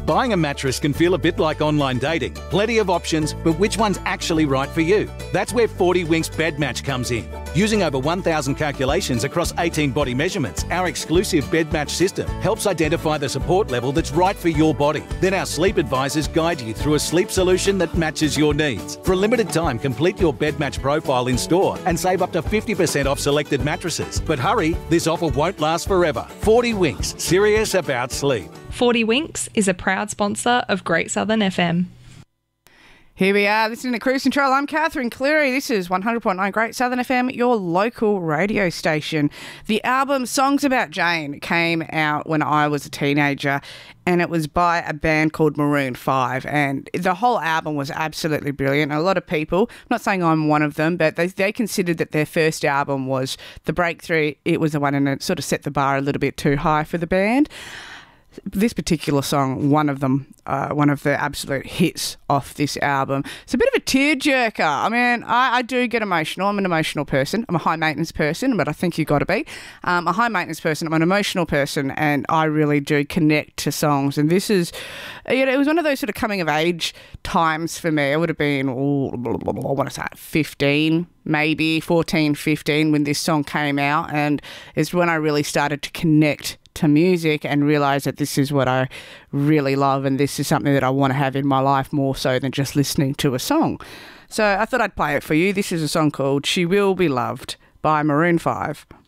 Buying a mattress can feel a bit like online dating. Plenty of options, but which one's actually right for you? That's where 40 Winks Bed Match comes in. Using over 1,000 calculations across 18 body measurements, our exclusive Bed Match system helps identify the support level that's right for your body. Then our sleep advisors guide you through a sleep solution that matches your needs. For a limited time, complete your Bed Match profile in store and save up to 50% off selected mattresses. But hurry, this offer won't last forever. 40 Winks, serious about sleep. 40 Winks is a proud sponsor of Great Southern FM. Here we are, listening to Cruise Control. I'm Catherine Cleary. This is 100.9 Great Southern FM, your local radio station. The album Songs About Jane came out when I was a teenager, and it was by a band called Maroon 5. And the whole album was absolutely brilliant. A lot of people, I'm not saying I'm one of them, but they considered that their first album was the breakthrough. It was the one, and it sort of set the bar a little bit too high for the band. This particular song, one of the absolute hits off this album. It's a bit of a tearjerker. I mean, I do get emotional. I'm an emotional person. I'm a high maintenance person, but I think you've got to be. A high maintenance person. I'm an emotional person, and I really do connect to songs. And this is, it was one of those sort of coming of age times for me. I would have been, I want to say 15, maybe 14, 15 when this song came out, and it's when I really started to connect to music and realise that this is what I really love, and this is something that I want to have in my life more so than just listening to a song. So I thought I'd play it for you. This is a song called She Will Be Loved by Maroon 5.